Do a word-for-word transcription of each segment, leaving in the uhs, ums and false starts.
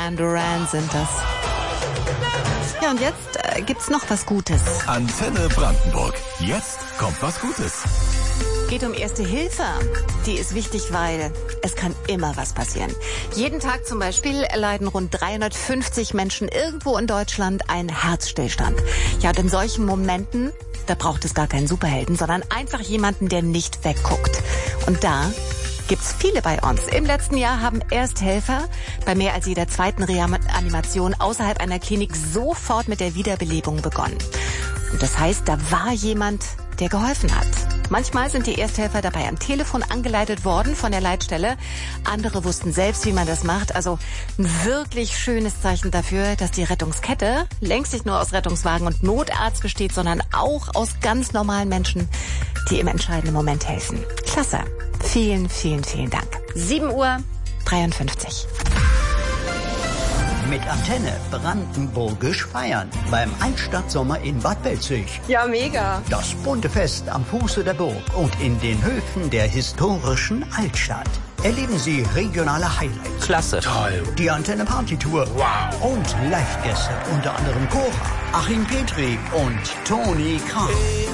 Duran Duran sind das. Ja, und jetzt äh, gibt's noch was Gutes. Antenne Brandenburg. Jetzt kommt was Gutes. Geht um Erste Hilfe. Die ist wichtig, weil es kann immer was passieren. Jeden Tag zum Beispiel erleiden rund dreihundertfünfzig Menschen irgendwo in Deutschland einen Herzstillstand. Ja, und in solchen Momenten, da braucht es gar keinen Superhelden, sondern einfach jemanden, der nicht wegguckt. Und da gibt's viele bei uns. Im letzten Jahr haben Ersthelfer bei mehr als jeder zweiten Reanimation außerhalb einer Klinik sofort mit der Wiederbelebung begonnen. Und das heißt, da war jemand, der geholfen hat. Manchmal sind die Ersthelfer dabei am Telefon angeleitet worden von der Leitstelle. Andere wussten selbst, wie man das macht. Also ein wirklich schönes Zeichen dafür, dass die Rettungskette längst nicht nur aus Rettungswagen und Notarzt besteht, sondern auch aus ganz normalen Menschen, die im entscheidenden Moment helfen. Klasse. Vielen, vielen, vielen Dank. sieben Uhr dreiundfünfzig. Mit Antenne brandenburgisch feiern beim Altstadtsommer in Bad Belzig. Ja, mega. Das bunte Fest am Fuße der Burg und in den Höfen der historischen Altstadt. Erleben Sie regionale Highlights. Klasse. Toll. Die Antenne Partytour. Wow. Und Live-Gäste, unter anderem Cora, Achim Petri und Toni Kram.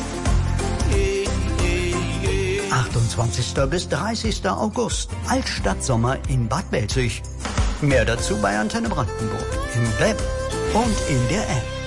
achtundzwanzigsten bis dreißigsten August. Altstadtsommer in Bad Belzig. Mehr dazu bei Antenne Brandenburg, im Web und in der App.